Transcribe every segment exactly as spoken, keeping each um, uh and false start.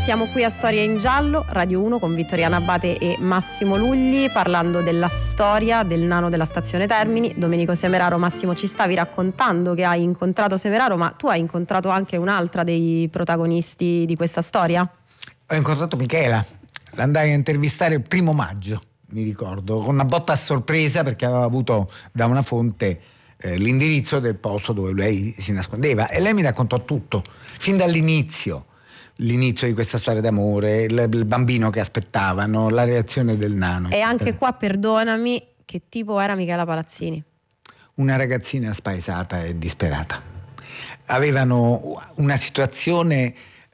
Siamo qui a Storia in Giallo, Radio uno, con Vittoriana Abate e Massimo Lugli, parlando della storia del nano della stazione Termini. Domenico Semeraro, Massimo, ci stavi raccontando che hai incontrato Semeraro, ma tu hai incontrato anche un'altra dei protagonisti di questa storia? Ho incontrato Michela, l'andai a intervistare il primo maggio, mi ricordo, con una botta a sorpresa, perché aveva avuto da una fonte eh, l'indirizzo del posto dove lei si nascondeva, e lei mi raccontò tutto, fin dall'inizio. L'inizio di questa storia d'amore, il, il bambino che aspettavano, la reazione del nano. E anche qua, perdonami, che tipo era Michela Palazzini? Una ragazzina spaesata e disperata. Avevano una situazione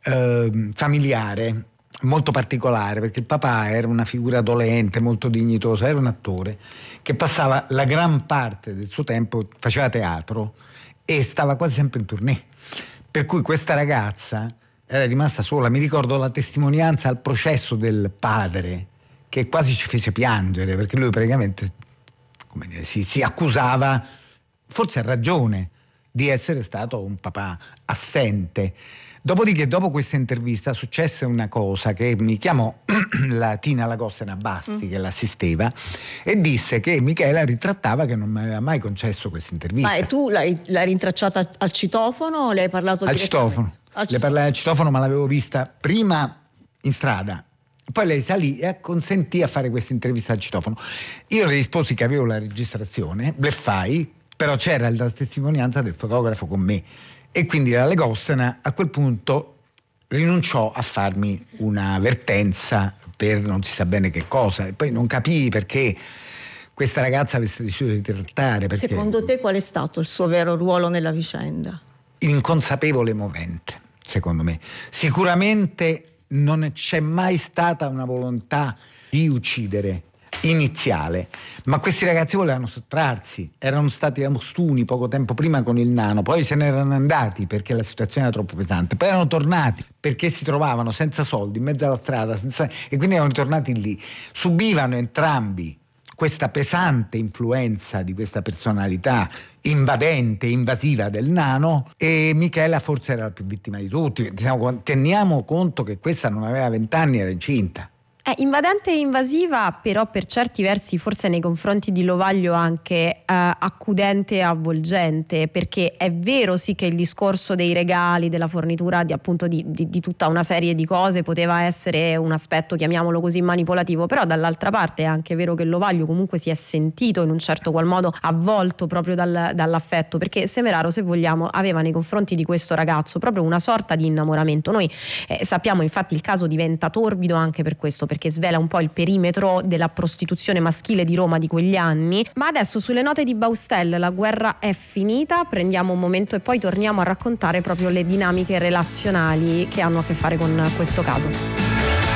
eh, familiare molto particolare, perché il papà era una figura dolente, molto dignitosa, era un attore che passava la gran parte del suo tempo, faceva teatro e stava quasi sempre in tournée. Per cui questa ragazza era rimasta sola. Mi ricordo la testimonianza al processo del padre, che quasi ci fece piangere, perché lui praticamente come dire, si, si accusava, forse a ragione, di essere stato un papà assente. Dopodiché, dopo questa intervista, successe una cosa che mi chiamò la Tina Lagosta Nabasti, mm. che l'assisteva, e disse che Michela ritrattava che non mi aveva mai concesso questa intervista. Ma e tu l'hai, l'hai rintracciata al citofono o le hai parlato al citofono? Al Le parlai al citofono, ma l'avevo vista prima in strada. Poi lei salì e acconsentì a fare questa intervista al citofono. Io le risposi che avevo la registrazione, bleffai, però c'era la testimonianza del fotografo con me. E quindi la Legostena a quel punto rinunciò a farmi una avvertenza per non si sa bene che cosa, e poi non capii perché questa ragazza avesse deciso di trattare. Perché secondo te qual è stato il suo vero ruolo nella vicenda? Inconsapevole movente, secondo me. Sicuramente non c'è mai stata una volontà di uccidere iniziale, ma questi ragazzi volevano sottrarsi, erano stati a Mostuni poco tempo prima con il nano, poi se ne erano andati perché la situazione era troppo pesante, poi erano tornati perché si trovavano senza soldi in mezzo alla strada, senza... e quindi erano tornati lì. Subivano entrambi questa pesante influenza di questa personalità invadente, invasiva del nano, e Michela forse era la più vittima di tutti. Teniamo conto che questa non aveva vent'anni, era incinta. È invadente e invasiva, però per certi versi forse nei confronti di Lovaglio anche eh, accudente e avvolgente, perché è vero sì che il discorso dei regali, della fornitura di appunto di, di, di tutta una serie di cose poteva essere un aspetto, chiamiamolo così, manipolativo, però dall'altra parte è anche vero che Lovaglio comunque si è sentito in un certo qual modo avvolto proprio dal, dall'affetto, perché Semeraro, se vogliamo, aveva nei confronti di questo ragazzo proprio una sorta di innamoramento. Noi eh, sappiamo, infatti, il caso diventa torbido anche per questo, perché svela un po' il perimetro della prostituzione maschile di Roma di quegli anni. Ma adesso, sulle note di Baustelle, la guerra è finita, prendiamo un momento e poi torniamo a raccontare proprio le dinamiche relazionali che hanno a che fare con questo caso.